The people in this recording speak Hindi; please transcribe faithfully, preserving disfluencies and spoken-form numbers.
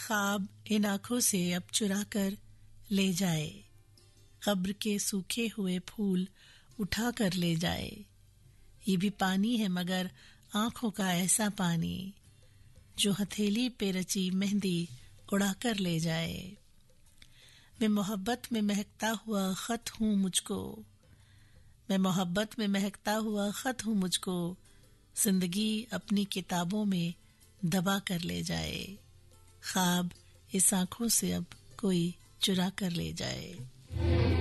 ख्वाब इन आंखों से अब चुरा कर ले जाए, कब्र के सूखे हुए फूल उठा कर ले जाए। ये भी पानी है मगर आंखों का ऐसा पानी, जो हथेली पे रची मेहंदी उड़ा कर ले जाए। मैं मोहब्बत में महकता हुआ खत हूँ मुझको, मैं मोहब्बत में महकता हुआ खत हूँ मुझको, जिंदगी अपनी किताबों में दबा कर ले जाए। ख्वाब इस आंखों से अब कोई चुरा कर ले जाए।